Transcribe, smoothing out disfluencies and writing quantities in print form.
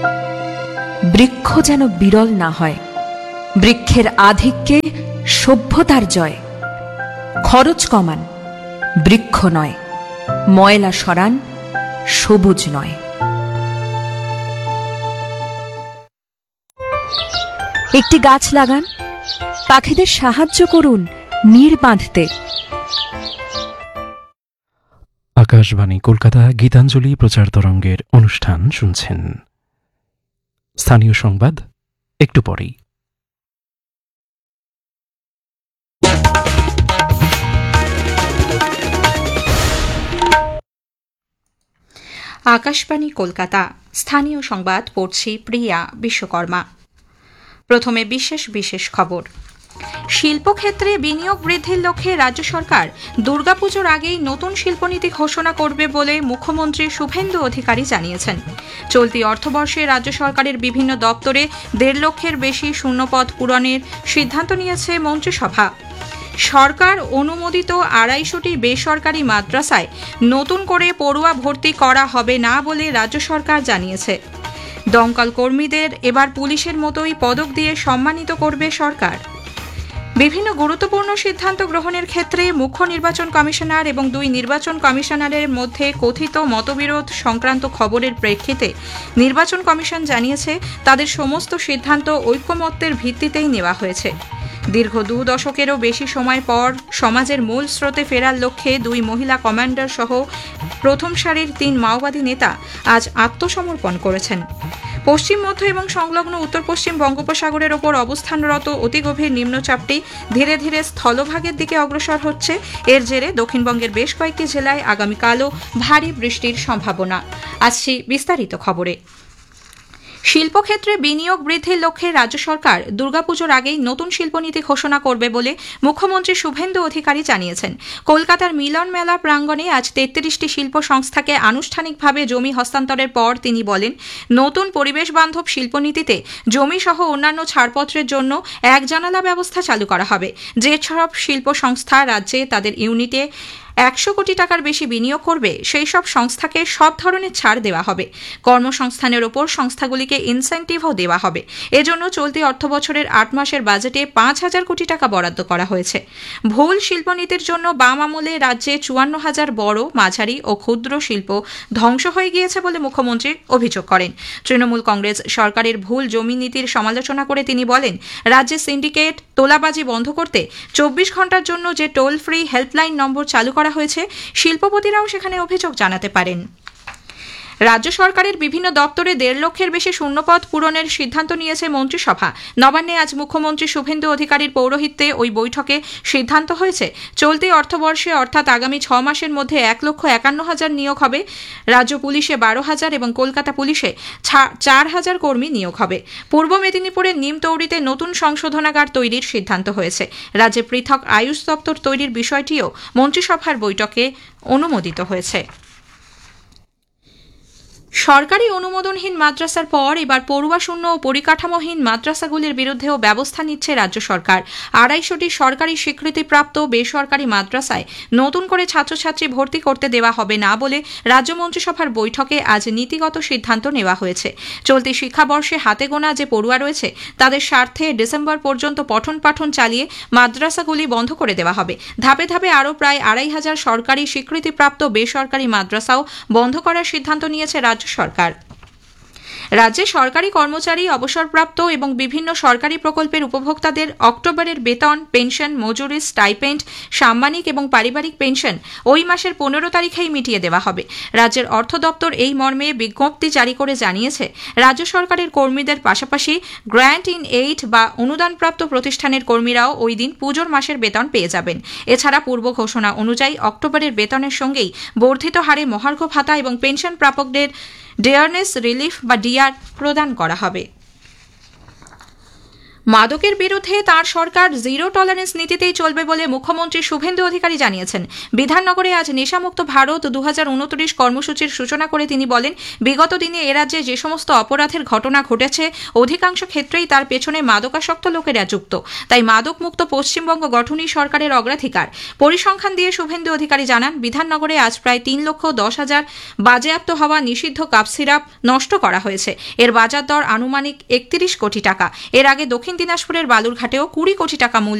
বৃক্ষ যেন বিরল না হয়, বৃক্ষের আধিক্যে সভ্যতার জয়। খরচ কমান, বৃক্ষ নয়, ময়লা সরান, সবুজ নয়। একটি গাছ লাগান, পাখিদের সাহায্য করুন নীড় বাঁধতে। আকাশবাণী কলকাতা গীতাঞ্জলি প্রচার তরঙ্গের অনুষ্ঠান শুনছেন। স্থানীয় সংবাদ একটু পরেই। আকাশবাণী কলকাতা স্থানীয় সংবাদ পড়ছি প্রিয়া বিশ্বকর্মা। প্রথমে বিশেষ খবর। শিল্পক্ষেত্রে বিনিয়োগ বৃদ্ধির লক্ষ্যে রাজ্য সরকার দুর্গাপুজোর আগেই নতুন শিল্পনীতি ঘোষণা করবে বলে মুখ্যমন্ত্রী শুভেন্দু অধিকারী জানিয়েছেন। চলতি অর্থবর্ষে রাজ্য সরকারের বিভিন্ন দপ্তরে 1.5 লক্ষের বেশি শূন্যপদ পূরণের সিদ্ধান্ত নিয়েছে মন্ত্রিসভা। সরকার অনুমোদিত 250টি বেসরকারি মাদ্রাসায় নতুন করে পড়ুয়া ভর্তি করা হবে না বলে রাজ্য সরকার জানিয়েছে। দমকল কর্মীদের এবার পুলিশের মতোই পদক দিয়ে সম্মানিত করবে সরকার। বিভিন্ন গুরুত্বপূর্ণ সিদ্ধান্ত গ্রহণের ক্ষেত্রে মুখ্য নির্বাচন কমিশনার এবং 2 নির্বাচন কমিশনারের মধ্যে কথিত মতবিরোধ সংক্রান্ত খবরের প্রেক্ষিতে নির্বাচন কমিশন জানিয়েছে তাদের সমস্ত সিদ্ধান্ত ঐকমত্যের ভিত্তিতেই নেওয়া হয়েছে। দীর্ঘ 2 দশকেরও বেশি সময় পর সমাজের মূল স্রোতে ফেরার লক্ষ্যে 2 মহিলা কমান্ডার সহ প্রথম সারির 3 মাওবাদী নেতা আজ আত্মসমর্পণ করেছেন। পশ্চিম মধ্য এবং সংলগ্ন উত্তর পশ্চিম বঙ্গোপসাগরের ওপর অবস্থানরত অতিগভীর নিম্নচাপটি ধীরে ধীরে স্থলভাগের দিকে অগ্রসর হচ্ছে। এর জেরে দক্ষিণবঙ্গের বেশ কয়েকটি জেলায় আগামীকালও ভারী বৃষ্টির সম্ভাবনা। আসছি বিস্তারিত খবরে। শিল্পক্ষেত্রে বিনিয়োগ বৃদ্ধির লক্ষ্যে রাজ্য সরকার দুর্গাপুজোর আগেই নতুন শিল্পনীতি ঘোষণা করবে বলে মুখ্যমন্ত্রী শুভেন্দু অধিকারী জানিয়েছেন। কলকাতার মিলন মেলা প্রাঙ্গণে আজ 33টি শিল্প সংস্থাকে আনুষ্ঠানিকভাবে জমি হস্তান্তরের পর তিনি বলেন, নতুন পরিবেশ বান্ধব শিল্পনীতিতে জমি সহ অন্যান্য ছাড়পত্রের জন্য 1 জানালা ব্যবস্থা চালু করা হবে। যেসব শিল্প সংস্থা রাজ্যে তাদের ইউনিটে 100 কোটি টাকার বেশি বিনিয়োগ করবে সেই সব সংস্থাকে সব ধরনের ছাড় দেওয়া হবে। কর্মসংস্থানের ওপর সংস্থাগুলিকে ইনসেন্টিভও দেওয়া হবে। এজন্য চলতি অর্থবছরের 8 মাসের বাজেটে 5,000 কোটি টাকা বরাদ্দ করা হয়েছে। ভুল শিল্পনীতির জন্য বাম আমলে রাজ্যে 54,000 বড়, মাঝারি ও ক্ষুদ্র শিল্প ধ্বংস হয়ে গিয়েছে বলে মুখ্যমন্ত্রী অভিযোগ করেন। তৃণমূল কংগ্রেস সরকারের ভুল জমি নীতির সমালোচনা করে তিনি বলেন, রাজ্যে সিন্ডিকেট তোলাবাজি বন্ধ করতে 24 ঘন্টার জন্য যে টোল ফ্রি হেল্পলাইন নম্বর চালু করা হয়েছে, শিল্পপতিরাও সেখানে অভিযোগ জানাতে পারেন। রাজ্য সরকারের বিভিন্ন দপ্তরে 1.5 লক্ষের বেশি শূন্যপদ পূরণের সিদ্ধান্ত নিয়েছে মন্ত্রিসভা। নবান্নে আজ মুখ্যমন্ত্রী শুভেন্দু অধিকারীর পৌরোহিত্যে ওই বৈঠকে সিদ্ধান্ত হয়েছে, চলতি অর্থবর্ষে অর্থাৎ আগামী 6 মাসের মধ্যে 1,51,000 নিয়োগ হবে। রাজ্য পুলিশে 12,000 এবং কলকাতা পুলিশে 4,000 কর্মী নিয়োগ হবে। পূর্ব মেদিনীপুরের নিমতৌড়িতে নতুন সংশোধনাগার তৈরির সিদ্ধান্ত হয়েছে। রাজ্যে পৃথক আয়ুষ দপ্তর তৈরির বিষয়টিও মন্ত্রিসভার বৈঠকে অনুমোদিত হয়েছে। সরকারি অনুমোদনহীন মাদ্রাসার পর এবার পড়ুয়াশূন্য ও পরিকাঠামোহীন মাদ্রাসাগুলির বিরুদ্ধেও ব্যবস্থা নিচ্ছে রাজ্য সরকার। 250টি সরকারি স্বীকৃতিপ্রাপ্ত বেসরকারি মাদ্রাসায় নতুন করে ছাত্রছাত্রী ভর্তি করতে দেওয়া হবে না বলে রাজ্য মন্ত্রিসভার বৈঠকে আজ নীতিগত সিদ্ধান্ত নেওয়া হয়েছে। চলতি শিক্ষাবর্ষে হাতে গোনা যে পড়ুয়া রয়েছে তাদের স্বার্থে ডিসেম্বর পর্যন্ত পঠন পাঠন চালিয়ে মাদ্রাসাগুলি বন্ধ করে দেওয়া হবে। ধাপে ধাপে আরও প্রায় 2,500 সরকারি স্বীকৃতিপ্রাপ্ত বেসরকারি মাদ্রাসাও বন্ধ করার সিদ্ধান্ত নিয়েছে রাজ্য সরকার। রাজ্যে সরকারি কর্মচারী, অবসরপ্রাপ্ত এবং বিভিন্ন সরকারি প্রকল্পের উপভোক্তাদের অক্টোবরের বেতন, পেনশন, মজুরি, স্টাইপেন্ড, সাম্মানিক এবং পারিবারিক পেনশন ওই মাসের 15 তারিখেই মিটিয়ে দেওয়া হবে। রাজ্যের অর্থ দপ্তর এই মর্মে বিজ্ঞপ্তি জারি করে জানিয়েছে, রাজ্য সরকারের কর্মীদের পাশাপাশি গ্র্যান্ট ইন এইড বা অনুদানপ্রাপ্ত প্রতিষ্ঠানের কর্মীরাও ওই দিন পুজোর মাসের বেতন পেয়ে যাবেন। এছাড়া পূর্ব ঘোষণা অনুযায়ী অক্টোবরের বেতনের সঙ্গেই বর্ধিত হারে মহার্ঘ ভাতা এবং পেনশন প্রাপকদের ডিয়ারনেস রিলিফ বা ডিআর প্রদান করা হবে। মাদকের বিরুদ্ধে তার সরকার জিরো টলারেন্স নীতিতেই চলবে বলে মুখ্যমন্ত্রী শুভেন্দু অধিকারী জানিয়েছেন। বিধাননগরে আজ নেশামুক্ত ভারত 2029 কর্মসূচির সূচনা করে তিনি বলেন, বিগত দিনে এরাজ্যে যে সমস্ত অপরাধের ঘটনা ঘটেছে অধিকাংশ ক্ষেত্রেই তার পেছনে মাদকাসক্ত লোকেরা যুক্ত। তাই মাদক মুক্ত পশ্চিমবঙ্গ গঠনই সরকারের অগ্রাধিকার। পরিসংখ্যান দিয়ে শুভেন্দু অধিকারী জানান, বিধাননগরে আজ প্রায় 3,10,000 বাজেয়াপ্ত হওয়া নিষিদ্ধ কাপ সিরাপ নষ্ট করা হয়েছে। এর বাজার দর আনুমানিক 31 কোটি টাকা। এর আগে দক্ষিণ দিনাজপুরের বালুরঘাটেও 20 কোটি টাকা মূল্য